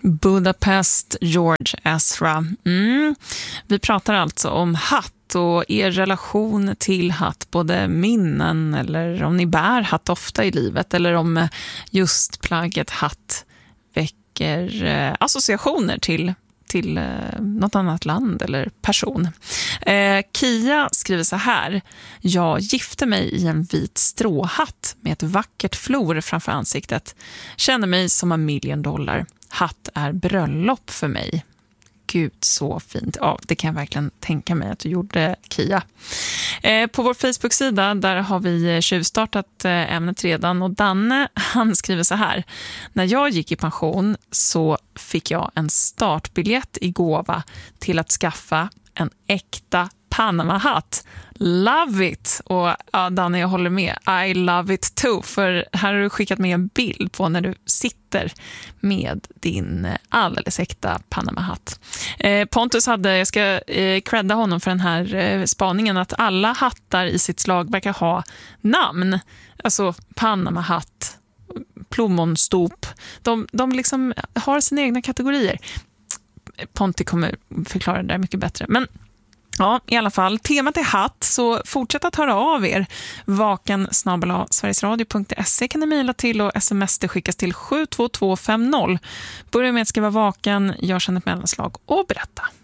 Budapest, George Ezra. Vi pratar alltså om hatt och er relation till hatt, både minnen eller om ni bär hatt ofta i livet eller om just plagget hatt väcker associationer till något annat land eller person. Kia skriver så här: jag gifte mig i en vit stråhatt med ett vackert flor framför ansiktet. Känner mig som $1 million. Hatt är bröllop för mig. Gud, så fint. Ja, det kan jag verkligen tänka mig att du gjorde, Kia. På vår Facebook-sida, där har vi tjuvstartat ämnet redan. Och Danne, han skriver så här: när jag gick i pension så fick jag en startbiljett i gåva till att skaffa en äkta Panama-hatt. Love it! Och ja, Danne, jag håller med. I love it too. För här har du skickat med en bild på när du sitter med din alldeles äkta Panama-hatt. Pontus jag ska credda honom för den här spaningen, att alla hattar i sitt slag verkar ha namn. Alltså Panama-hatt, plommonstop. De liksom har sina egna kategorier. Ponti kommer förklara det där mycket bättre. Men ja, i alla fall, temat är hatt, så fortsätt att höra av er. vaken@sverigesradio.se kan ni mejla till, och sms det skickas till 72250. Börja med att skriva vaken, gör sedan ett mellanslag och berätta.